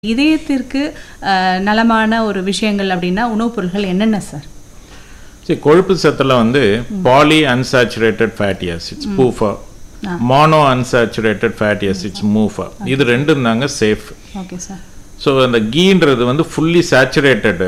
இதயத்திற்கு நலமான ஒரு விஷயங்கள் அப்படின்னா உணவுப் பொருட்கள் என்னென்ன சார்? சரி, கொழுப்பு சத்துல வந்து poly unsaturated fatty acids பூஃபா, mono unsaturated fatty acids மூஃபா, இது ரெண்டும் தாங்க சேஃப். Okay sir. ஸோ அந்த கீன்றது வந்து ஃபுல்லி சேச்சுரேட்டட்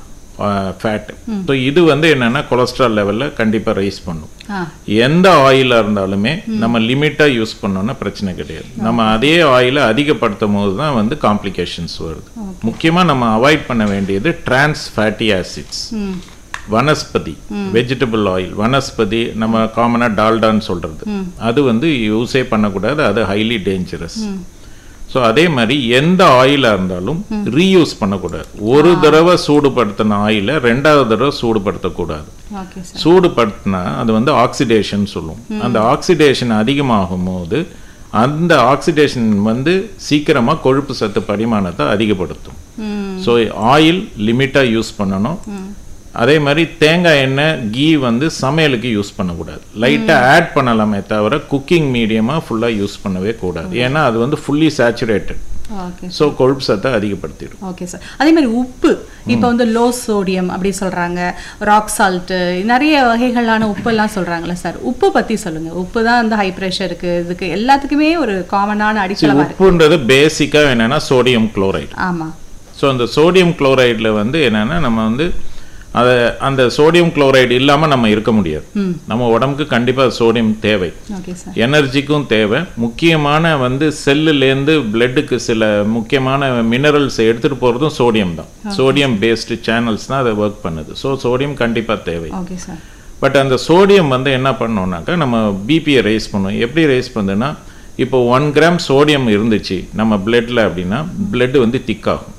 ஃபேட். ஸோ இது வந்து என்னன்னா கொலஸ்ட்ரால் லெவலில் கண்டிப்பாக ரைஸ் பண்ணும். எந்த ஆயிலாக இருந்தாலுமே நம்ம லிமிட்டாக யூஸ் பண்ணோன்னா பிரச்சனை கிடையாது. நம்ம அதே ஆயிலை அதிகப்படுத்தும் போது தான் வந்து காம்ப்ளிகேஷன்ஸ் வருது. முக்கியமாக நம்ம அவாய்ட் பண்ண வேண்டியது trans fatty acids. Vanaspati vegetable oil, vanaspati நம்ம காமனாக டால்டான்னு சொல்கிறது, அது வந்து யூஸே பண்ணக்கூடாது, அது ஹைலி டேஞ்சரஸ். ஸோ அதே மாதிரி எந்த ஆயிலாக இருந்தாலும் ரீயூஸ் பண்ணக்கூடாது. ஒரு தடவை சூடுபடுத்தின ஆயிலை ரெண்டாவது தடவை சூடுபடுத்தக்கூடாது. சூடுபடுத்தினா அது வந்து ஆக்சிடேஷன் சொல்லும். அந்த ஆக்சிடேஷன் அதிகமாகும் போது அந்த ஆக்சிடேஷன் வந்து சீக்கிரமாக கொழுப்பு சத்து பரிமாணத்தை அதிகப்படுத்தும். ஸோ ஆயில் லிமிட்டாக யூஸ் பண்ணணும். அதே மாதிரி தேங்காய் எண்ணெய் கீ வந்து சமையலுக்கு யூஸ் பண்ணக்கூடாது. லைட்டாக ஆட் பண்ணலாமே தவிர குக்கிங் மீடியமாக ஃபுல்லாக யூஸ் பண்ணவே கூடாது. ஏன்னா அது வந்து ஃபுல்லி சேச்சுரேட்டட். ஸோ கொழுப்பு சத்தை அதிகப்படுத்திடும். Okay sir. அதே மாதிரி உப்பு, இப்போ வந்து லோ சோடியம் அப்படி சொல்கிறாங்க, ராக் சால்ட்டு, நிறைய வகைகளான உப்பெல்லாம் சொல்கிறாங்களே சார், உப்பு பற்றி சொல்லுங்கள். உப்பு தான் வந்து ஹை ப்ரெஷருக்கு இதுக்கு எல்லாத்துக்குமே ஒரு காமனான அடித்தளமாக இருக்குது. உப்புன்றது பேசிக்காக என்னென்னா சோடியம் குளோரைடு. ஆமாம். ஸோ அந்த சோடியம் குளோரைடில் வந்து என்னென்னா நம்ம வந்து அந்த சோடியம் குளோரைடு இல்லாமல் நம்ம இருக்க முடியாது. நம்ம உடம்புக்கு கண்டிப்பாக சோடியம் தேவை, எனர்ஜிக்கும் தேவை. முக்கியமான வந்து செல்லுலேருந்து பிளட்டுக்கு சில முக்கியமான மினரல்ஸ் எடுத்துகிட்டு போகிறதும் சோடியம் தான். சோடியம் பேஸ்டு சேனல்ஸ் தான் அதை ஒர்க் பண்ணுது. ஸோ சோடியம் கண்டிப்பாக தேவை. பட் அந்த சோடியம் வந்து என்ன பண்ணோம்னாக்கா நம்ம பிபியை ரைஸ் பண்ணுவோம். எப்படி ரைஸ் பண்ணுதுன்னா, இப்போ 1 கிராம் சோடியம் இருந்துச்சு நம்ம பிளட்டில் அப்படின்னா பிளட் வந்து திக்காகும்.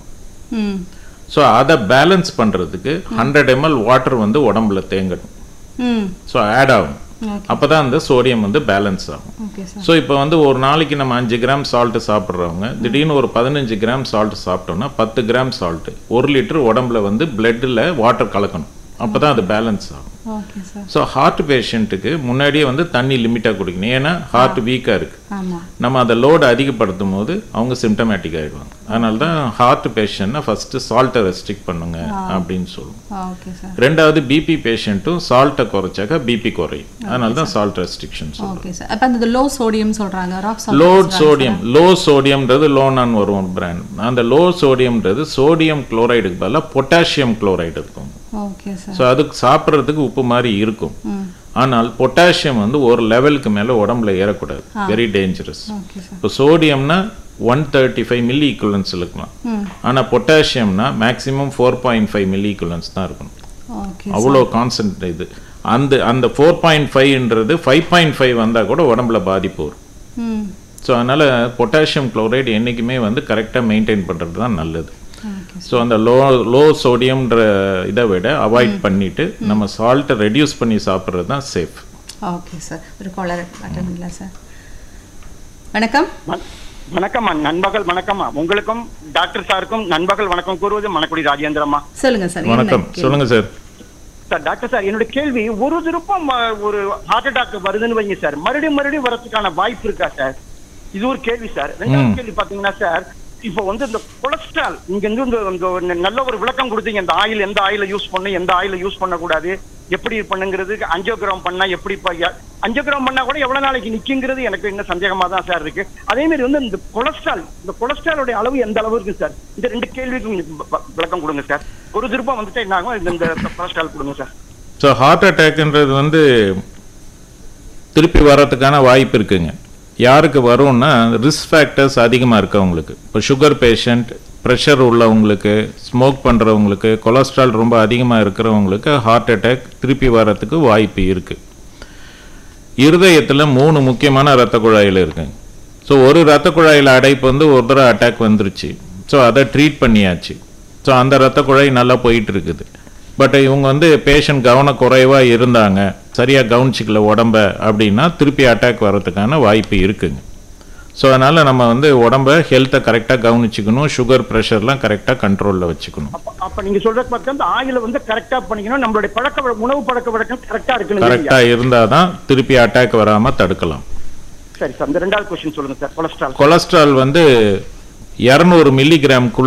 ஸோ அதை பேலன்ஸ் பண்ணுறதுக்கு 100 ml வாட்டர் வந்து உடம்புல தேங்கணும். ஸோ ஆட் ஆகும். அப்போ தான் அந்த சோடியம் வந்து பேலன்ஸ் ஆகும். ஸோ இப்போ வந்து ஒரு நாளைக்கு நம்ம 5 கிராம் சால்ட்டு சாப்பிட்றவங்க திடீர்னு ஒரு 15 கிராம் சால்ட்டு சாப்பிட்டோம்னா 10 கிராம் சால்ட்டு 1 லிட்டர் உடம்புல வந்து பிளட்டில் வாட்டர் கலக்கணும். அப்போ தான் அது பேலன்ஸ் ஆகும். ஸோ ஹார்ட் பேஷண்ட்டுக்கு முன்னாடியே வந்து தண்ணி லிமிட்டாக குடிக்கணும். ஏன்னா ஹார்ட் வீக்காக இருக்குது. நம்ம அதை லோடு அதிகப்படுத்தும் போது அவங்க சிம்டமேட்டிக் ஆகிடுவாங்க. அதனால தான் ஹார்ட் பேஷண்ட்னா ஃபஸ்ட்டு சால்ட்டை ரெஸ்ட்ரிக்ட் பண்ணுங்க அப்படின்னு சொல்லுவோம். ரெண்டாவது பிபி பேஷண்ட்டும் சால்ட்டை குறைச்சாக்கா பிபி குறையும். அதனால தான் சால்ட் ரெஸ்ட்ரிக்ஷன் சொல்லுவோம். லோ சோடியம் சொல்கிறாங்க. லோ சோடியம்ன்றது லோனான் வரும் ஒரு பிராண்ட். அந்த லோ சோடியம்ன்றது சோடியம் குளோரைடுக்கு பதிலாக பொட்டாசியம் குளோரைடு இருக்கும். ஸோ அதுக்கு சாப்பிட்றதுக்கு உப்பு மாதிரி இருக்கும். ஆனால் பொட்டாசியம் வந்து ஒரு லெவலுக்கு மேலே உடம்புல ஏறக்கூடாது. Very dangerous. இப்போ சோடியம்னா 135 மில்லி ஈக்குவலன்ஸ் இருக்கலாம். ஆனால் பொட்டாசியம்னா மேக்ஸிமம் 4.5 மில்லி ஈக்குவலன்ஸ் தான் இருக்கணும். அவ்வளோ கான்சன்ட் இது. அந்த 4.5ன்றது 5.5 வந்தால் கூட உடம்புல பாதிப்பு வரும். ஸோ அதனால் பொட்டாசியம் குளோரைடு என்றைக்குமே வந்து கரெக்டாக மெயின்டைன் பண்ணுறது தான் நல்லது. ஸோ அந்த லோ சோடியம்ன்ற இதை விட அவாய்ட் பண்ணிட்டு நம்ம சால்ட்டை ரெடியூஸ் பண்ணி சாப்பிட்றது தான் சேஃப். Okay sir. ஒரு காலர் அட்டெண்ட் பண்ணலாம் சார். வணக்கம். வணக்கம் நண்பர்கள். வணக்கம்மா. உங்களுக்கும் டாக்டர் சாருக்கும் நண்பர்கள் வணக்கம் கூறுவது மணக்குடி ராஜேந்திரம்மா. சொல்லுங்க சார். வணக்கம். சொல்லுங்க சார். சார் டாக்டர் சார், என்னோட கேள்வி, ஒரு திருப்பம் ஒரு ஹார்ட் அட்டாக் வருதுன்னு வைங்க சார், மறுபடியும் வரதுக்கான வாய்ப்பு இருக்கா சார்? இது ஒரு கேள்வி சார். ரெண்டாவது கேள்வி பாத்தீங்கன்னா சார், இப்போ வந்து இந்த கொலஸ்ட்ரால், நீங்க வந்து நல்ல ஒரு விளக்கம் கொடுத்தீங்க. இந்த ஆயில் எந்த ஆயில யூஸ் பண்ணணும், எந்த ஆயில யூஸ் பண்ணக்கூடாது, எப்படி பண்ணுங்கிறது. 5 கிராம் பண்ணா எப்படி, 5 கிராம் பண்ணா கூட எவ்வளவு நாளைக்கு நிக்குங்கிறது எனக்கு இன்னும் சந்தேகமா தான் சார் இருக்கு. அதே மாதிரி வந்து இந்த கொலஸ்ட்ராலோட அளவு எந்த அளவு இருக்கு சார்? இந்த 2 கேள்விக்கும் விளக்கம் கொடுங்க சார். ஒரு திருப்பம் வந்துட்டு என்ன ஆகும், இந்த கொலஸ்ட்ரால் கொடுங்க சார். ஸோ ஹார்ட் அட்டாக்ன்றது வந்து திருப்பி வர்றதுக்கான வாய்ப்பு இருக்குங்க. யாருக்கு வரும்னா ரிஸ்க் ஃபேக்டர்ஸ் அதிகமாக இருக்கவங்களுக்கு. இப்போ சுகர் பேஷண்ட், ப்ரெஷர் உள்ளவங்களுக்கு, ஸ்மோக் பண்ணுறவங்களுக்கு, கொலஸ்ட்ரால் ரொம்ப அதிகமாக இருக்கிறவங்களுக்கு ஹார்ட் அட்டாக் திருப்பி வர்றதுக்கு வாய்ப்பு இருக்குது. இருதயத்தில் 3 முக்கியமான இரத்த குழாயில் இருக்குங்க. ஸோ ஒரு இரத்த குழாயில் அடைப்பு வந்து ஒரு தடவை அட்டாக் வந்துருச்சு. ஸோ அதை ட்ரீட் பண்ணியாச்சு. ஸோ அந்த இரத்த குழாய் நல்லா போயிட்டு இருக்குது. பட் இவங்க வந்து பேஷண்ட் கவனக்குறைவாக இருந்தாங்க, சரியாக கவனிச்சிக்கல உடம்ப அப்படின்னா திருப்பி அட்டாக் வர்றதுக்கான வாய்ப்பு இருக்குங்க. ஸோ அதனால் நம்ம வந்து உடம்ப ஹெல்த்தை கரெக்டாக கவனிச்சுக்கணும். சுகர் ப்ரெஷர்லாம் கரெக்டாக கண்ட்ரோலில் வச்சுக்கணும். அப்போ நீங்கள் சொல்கிறது பார்த்தா அந்த ஆயிலை வந்து கரெக்டாக பண்ணிக்கணும். நம்மளுடைய உணவு பழக்க வழக்கம் கரெக்டாக இருக்கணும். கரெக்டாக இருந்தால் தான் திருப்பி அட்டாக் வராமல் தடுக்கலாம். சரி சார். இந்த 2வது கொஸ்டின் சொல்லுங்கள் சார். கொலஸ்ட்ரால் வந்து 200 மில்லிகிராம்